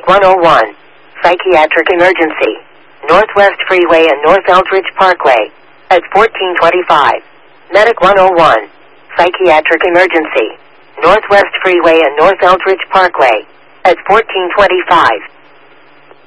Medic 101. Psychiatric emergency. Northwest Freeway and North Eldridge Parkway. At 1425. Medic 101. Psychiatric emergency. Northwest Freeway and North Eldridge Parkway. At 1425.